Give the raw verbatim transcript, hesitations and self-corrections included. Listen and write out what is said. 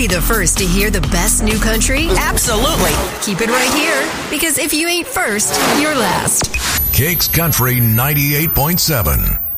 be the first to hear the best new country? Absolutely. Keep it right here, because if you ain't first, you're last. Kicks Country ninety-eight point seven.